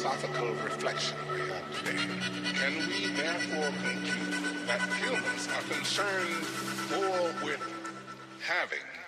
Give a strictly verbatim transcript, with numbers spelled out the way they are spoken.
philosophical reflection we have today, can we therefore conclude that humans are concerned more with having